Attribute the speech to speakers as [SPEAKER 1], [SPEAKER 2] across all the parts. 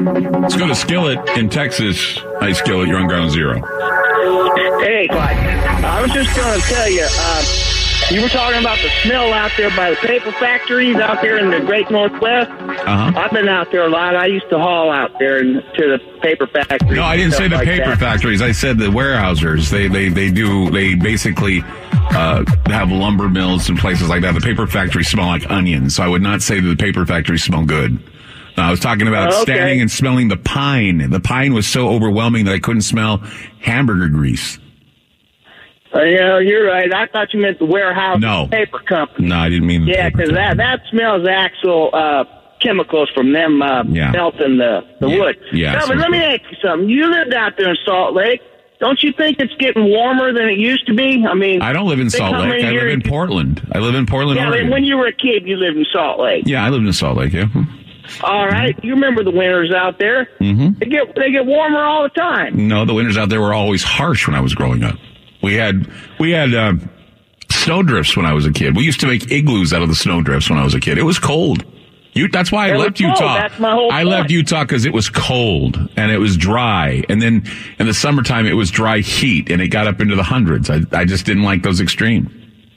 [SPEAKER 1] Let's go to Skillet in Texas. Hi, Skillet. You're on Ground Zero.
[SPEAKER 2] Hey, Clyde. I was just going to tell you, you were talking about the smell out there by the paper factories out there in the Great Northwest. I've been out there a lot. I used to haul out there to the paper factories.
[SPEAKER 1] No, I didn't say the paper factories. I said the warehousers. They basically have lumber mills and places like that. The paper factories smell like onions, so I would not say that the paper factories smell good. I was talking about standing and smelling the pine. The pine was so overwhelming that I couldn't smell hamburger grease.
[SPEAKER 2] Yeah, you're right. I thought you meant the warehouse paper company.
[SPEAKER 1] No, I didn't mean the paper
[SPEAKER 2] because that smells actual chemicals from them melting the wood.
[SPEAKER 1] Yeah.
[SPEAKER 2] No, but let me ask you something. You lived out there in Salt Lake. Don't you think it's getting warmer than it used to be? I mean,
[SPEAKER 1] I don't live in Salt Lake. I live in Portland. Oregon.
[SPEAKER 2] When you were a kid, you lived in Salt Lake.
[SPEAKER 1] Yeah, I lived in Salt Lake, yeah.
[SPEAKER 2] All right. You remember the winters out there.
[SPEAKER 1] Mm-hmm.
[SPEAKER 2] They get warmer all the time.
[SPEAKER 1] No, the winters out there were always harsh when I was growing up. We had snowdrifts when I was a kid. We used to make igloos out of the snowdrifts when I was a kid. It was cold. That's why I left Utah.
[SPEAKER 2] That's my whole point.
[SPEAKER 1] I left Utah because it was cold and it was dry. And then in the summertime, it was dry heat and it got up into the hundreds. I just didn't like those extremes.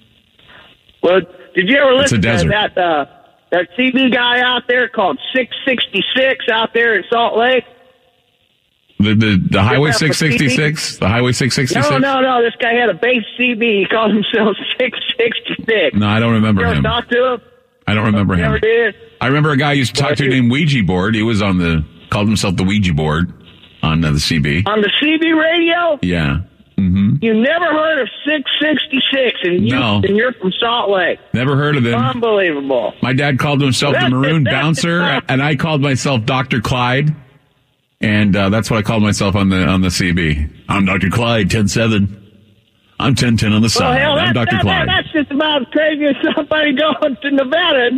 [SPEAKER 2] Well, did you ever listen to that CB guy out there called 666 out there in Salt Lake?
[SPEAKER 1] The Highway 666? The Highway 666?
[SPEAKER 2] No. This guy had a base CB. He called himself 666.
[SPEAKER 1] No, I don't remember him.
[SPEAKER 2] You ever talk to him?
[SPEAKER 1] I don't remember him.
[SPEAKER 2] Never did?
[SPEAKER 1] I remember a guy I used to talk to named Ouija Board. He was called himself the Ouija Board on the CB.
[SPEAKER 2] On the CB radio?
[SPEAKER 1] Yeah. Mm-hmm.
[SPEAKER 2] You never heard of 666, and you're from Salt Lake.
[SPEAKER 1] Never heard of him.
[SPEAKER 2] Unbelievable.
[SPEAKER 1] My dad called himself the Maroon Bouncer, and I called myself Dr. Clyde. And that's what I called myself on the CB. I'm Dr. Clyde, 10-7. I'm 10-10 on the side.
[SPEAKER 2] Hell,
[SPEAKER 1] I'm Dr. Clyde.
[SPEAKER 2] That's just about as crazy as somebody going to Nevada and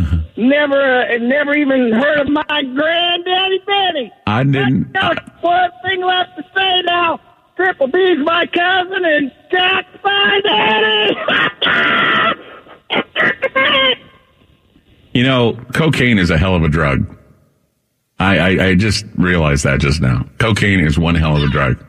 [SPEAKER 2] never even heard of my granddaddy Benny.
[SPEAKER 1] I didn't.
[SPEAKER 2] One thing left to say now. Triple B's my cousin and Jack's my daddy.
[SPEAKER 1] You know, cocaine is a hell of a drug. I just realized that just now. Cocaine is one hell of a drug.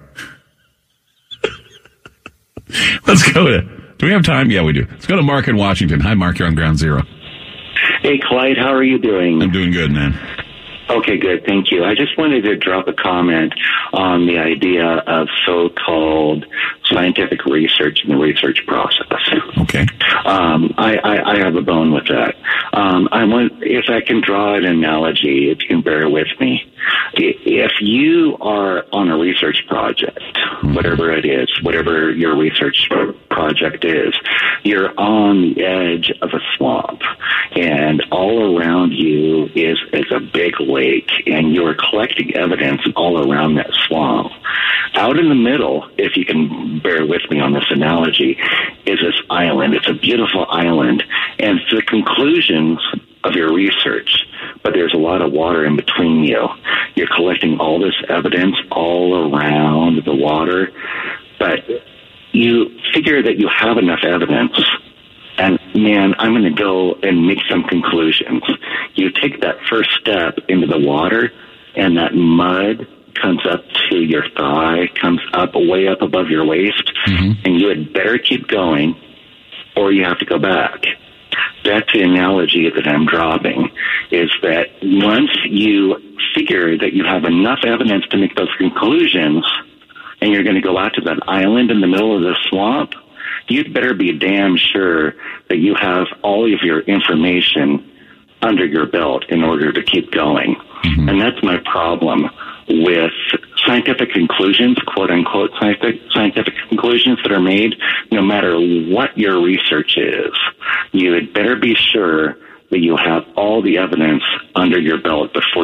[SPEAKER 1] Let's go to... Do we have time? Yeah, we do. Let's go to Mark in Washington. Hi, Mark. You're on Ground Zero.
[SPEAKER 3] Hey, Clyde. How are you doing?
[SPEAKER 1] I'm doing good, man.
[SPEAKER 3] Okay, good. Thank you. I just wanted to drop a comment on the idea of so-called scientific research and the research process.
[SPEAKER 1] Okay.
[SPEAKER 3] I have a bone with that. If I can draw an analogy, if you can bear with me. If you are on a research project, whatever it is, whatever your research project is, you're on the edge of a swamp, and all around you is a big lake, and you're collecting evidence all around that swamp. Out in the middle, if you can bear with me on this analogy, is this island. It's a beautiful island, and it's the conclusions of your research, but there's a lot of water in between you. You're collecting all this evidence all around the water, but you figure that you have enough evidence, and man, I'm going to go and make some conclusions. You take that first step into the water, and that mud comes up to your thigh, comes up way up above your waist, and you had better keep going, or you have to go back. That's the analogy that I'm dropping, is that once you figure that you have enough evidence to make those conclusions, and you're going to go out to that island in the middle of the swamp, you'd better be damn sure that you have all of your information under your belt in order to keep going. And that's my problem with scientific conclusions, quote-unquote scientific conclusions that are made, no matter what your research is. You had better be sure that you have all the evidence under your belt before